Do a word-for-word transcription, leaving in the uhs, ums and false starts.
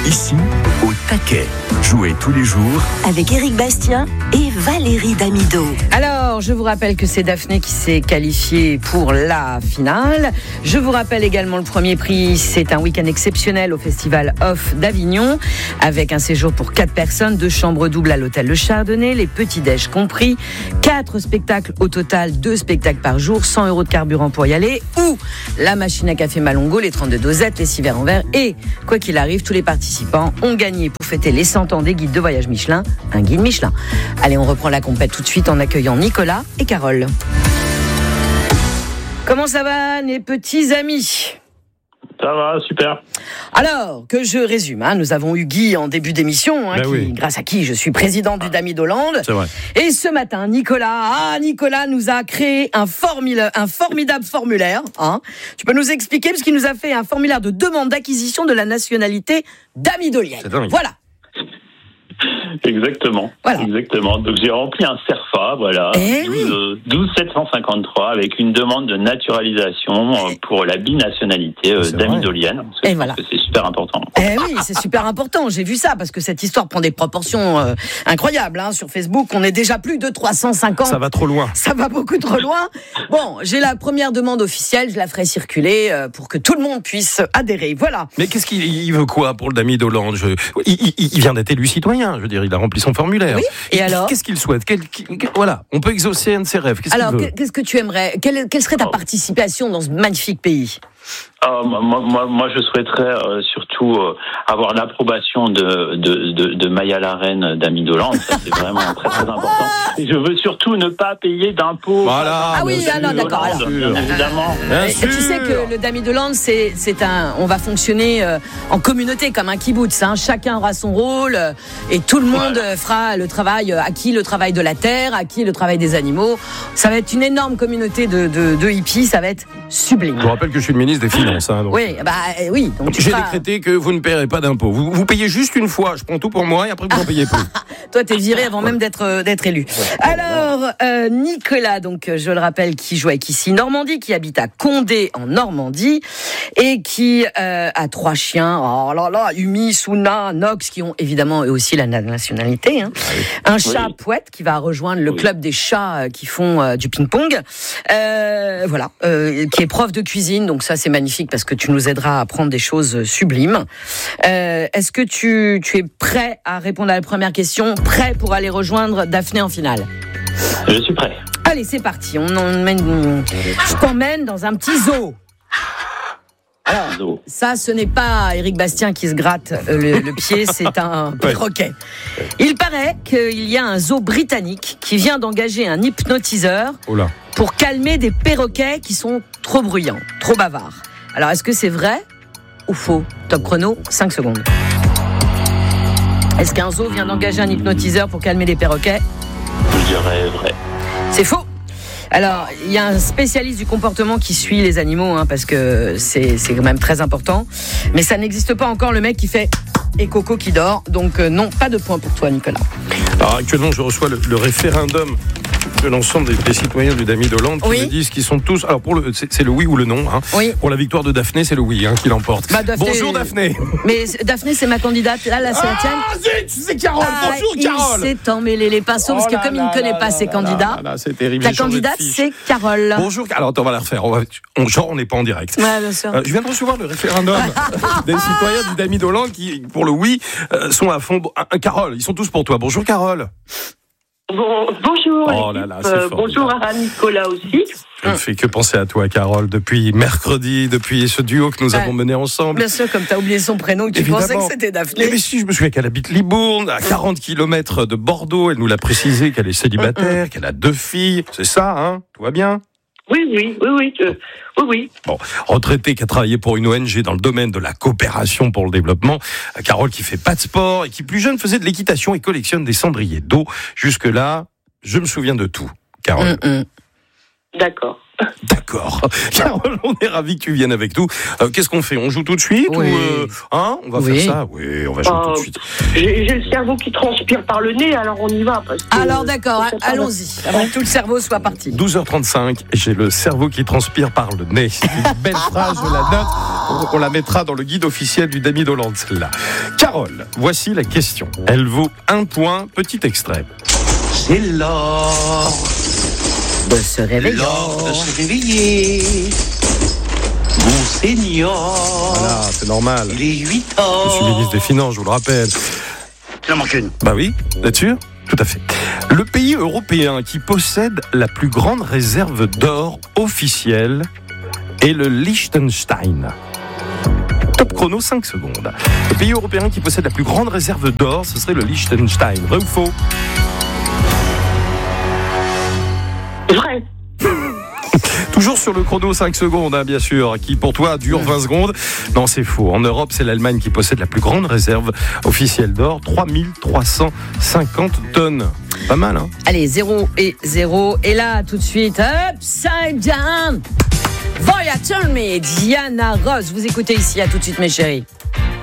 Ici, au taquet. Jouez tous les jours avec Éric Bastien et Valérie Damido. Alors, je vous rappelle que c'est Daphné qui s'est qualifiée pour la finale. Je vous rappelle également le premier prix, c'est un week-end exceptionnel au Festival Off d'Avignon, avec un séjour pour quatre personnes, deux chambres doubles à l'hôtel Le Chardonnay, les petits-déj compris, quatre spectacles au total, deux spectacles par jour, cent euros de carburant pour y aller, ou la machine à café Malongo, les trente-deux dosettes, les six verres en verre, et quoi qu'il arrive, tous les participants ont gagné pour fêter les cent ans des guides de voyage Michelin, un guide Michelin. Allez, on reprend la compète tout de suite en accueillant Nicolas et Carole. Comment ça va, les petits amis ? Ça va, super. Alors, que je résume, hein, nous avons eu Guy en début d'émission, hein, ben qui, oui. grâce à qui je suis président du Damido Land. C'est vrai. Et ce matin, Nicolas, ah, Nicolas nous a créé un, formula, un formidable formulaire. Hein. Tu peux nous expliquer, parce qu'il nous a fait un formulaire de demande d'acquisition de la nationalité damidolienne. C'est dingue. Voilà. Exactement. Voilà. Exactement. Donc j'ai rempli un CERFA, voilà, Eh douze, oui. euh, douze sept cent cinquante-trois, avec une demande de naturalisation euh, pour la binationalité euh, C'est damidolienne. Parce que Et je voilà. pense que c'est super important. Eh oui, c'est super important. J'ai vu ça parce que cette histoire prend des proportions euh, incroyables. Hein. Sur Facebook, on est déjà plus de trois cent cinquante. Ça va trop loin. Ça va beaucoup trop loin. Bon, j'ai la première demande officielle, je la ferai circuler euh, pour que tout le monde puisse adhérer. Voilà. Mais qu'est-ce qu'il il veut quoi pour le Damido Land? Je... il, il, il vient d'être élu citoyen. Je veux dire, il a rempli son formulaire. Oui. Et alors Qu'est-ce qu'il souhaite? Quel, quel, quel- Voilà, on peut exaucer un de ses rêves. Qu'est-ce Alors, qu'il veut? qu'est-ce que tu aimerais quelle, quelle serait ta Oh. participation dans ce magnifique pays? Ah, moi, moi, moi, je souhaiterais euh, surtout euh, avoir l'approbation de, de, de, de Maya Larraine d'Amidoland. Ça, c'est vraiment très, très important. Et je veux surtout ne pas payer d'impôts. Voilà. Ah oui, bien ah non, sûr, d'accord, bien alors. sûr. Bien évidemment. Bien Et tu sûr. sais que le Damido Land, c'est, c'est un, on va fonctionner euh, en communauté comme un kibbutz. Hein. Chacun aura son rôle euh, et tout le monde Voilà. euh, fera le travail. Euh, à qui le travail de la terre, à qui le travail des animaux. Ça va être une énorme communauté de, de, de hippies. Ça va être sublime. Je vous rappelle que je suis le ministre des Finances. Hein, donc. Oui, bah euh, oui. Donc tu J'ai feras- décrété que vous ne paierez pas d'impôts. Vous, vous payez juste une fois. Je prends tout pour moi et après vous en payez plus. Toi, t'es viré avant même d'être euh, d'être élu. Alors, euh, Nicolas, donc euh, je le rappelle, qui joue avec ici Normandie, qui habite à Condé en Normandie et qui euh, a trois chiens. Oh là là, Umi, Suna, Nox, qui ont évidemment eux aussi la nationalité. Hein. Un chat Oui. Pouette qui va rejoindre le Oui. club des chats euh, qui font euh, du ping-pong. Euh, voilà, euh, qui est prof de cuisine. Donc ça, c'est magnifique parce que tu nous aideras à apprendre des choses sublimes. Euh, est-ce que tu, tu es prêt à répondre à la première question? Prêt pour aller rejoindre Daphné en finale? Je suis prêt. Allez, c'est parti. On emmène, je t'emmène dans un petit zoo. Zo. Ça, ce n'est pas Éric Bastien qui se gratte euh, le, le pied, c'est un perroquet. Il paraît qu'il y a un zoo britannique qui vient d'engager un hypnotiseur Oh là. pour calmer des perroquets qui sont trop bruyants, trop bavards. Alors, est-ce que c'est vrai ou faux? Top chrono, cinq secondes. Est-ce qu'un zoo vient d'engager un hypnotiseur pour calmer des perroquets? Je dirais vrai. C'est faux. Alors, il y a un spécialiste du comportement qui suit les animaux, hein, parce que c'est, c'est quand même très important. Mais ça n'existe pas encore, le mec qui fait « et Coco qui dort ». Donc euh, non, pas de point pour toi, Nicolas. Alors actuellement, je reçois le, le référendum de l'ensemble des, des citoyens du Damido Land qui Oui. me disent qu'ils sont tous. Alors pour le, c'est, c'est le oui ou le non. Hein. Oui. Pour la victoire de Daphné, c'est le oui hein, qui l'emporte. Bah, Daphné- Bonjour Daphné. Mais Daphné, c'est ma candidate. Là, là, c'est la tienne. Ah zut, c'est Carole. Ah, Bonjour il Carole. s'est emmêlé les pinceaux, parce Oh que là comme il là ne connaît là pas là ses là candidats, là là, c'est terrible. ta j'ai changé de candidate, fiche. c'est Carole. Bonjour. Alors attends, on va la refaire. On va, on, genre, on n'est pas en direct. Ouais, bien sûr. Euh, je viens de recevoir le référendum des citoyens du Damido Land qui, pour le oui, euh, sont à fond. Ah, ah, Carole, ils sont tous pour toi. Bonjour Carole. Bon, bonjour, Oh là l'équipe. là, c'est Euh, formidable. bonjour à Nicolas aussi. Je ne fais que penser à toi, Carole, depuis mercredi, depuis ce duo que nous Ouais. avons mené ensemble. Bien sûr, comme tu as oublié son prénom, tu Évidemment. pensais que c'était Eh Daphné. bien, si, je me souviens qu'elle habite Libourne, à quarante kilomètres de Bordeaux. Elle nous l'a précisé qu'elle est célibataire, qu'elle a deux filles. C'est ça, hein? Tout va bien? Oui, oui, oui, oui, euh, oui, oui. Bon, retraitée qui a travaillé pour une O N G dans le domaine de la coopération pour le développement. Carole qui fait pas de sport et qui plus jeune faisait de l'équitation et collectionne des cendriers d'eau. Jusque-là, je me souviens de tout. Carole. Hum, hum. D'accord. D'accord. Carole, on est ravis que tu viennes avec nous. Euh, qu'est-ce qu'on fait? On joue tout de suite Oui. ou euh, hein On va Oui. faire ça? Oui, on va jouer Euh, tout de suite. J'ai j'ai le cerveau qui transpire par le nez, alors on y va. Parce que, Alors d'accord, parce que ça va- allons-y, avant que tout le cerveau soit parti. douze heures trente-cinq, j'ai le cerveau qui transpire par le nez. C'est une belle phrase, je la note. On, on la mettra dans le guide officiel du Damido Land, celle-là. Carole, voici la question. Elle vaut un point, petit extrait. C'est l'heure De se réveiller. l'heure de se réveiller. Monseigneur, Voilà, c'est normal. il est huit Je heures. suis ministre des Finances, je vous le rappelle. Il en manque une. Bah oui, là-dessus, tout à fait. Le pays européen qui possède la plus grande réserve d'or officielle est le Liechtenstein. Top chrono, cinq secondes. Le pays européen qui possède la plus grande réserve d'or, ce serait le Liechtenstein. Vrai ou faux? Vrai. Toujours sur le chrono, cinq secondes, hein, bien sûr, qui pour toi dure vingt secondes. Non, c'est faux. En Europe, c'est l'Allemagne qui possède la plus grande réserve officielle d'or, trois mille trois cent cinquante tonnes. Pas mal, hein? Allez, zéro et zéro. Et là, tout de suite, Upside Down. Voya Turn Me, Diana Ross. Vous écoutez ici, à tout de suite, mes chéris.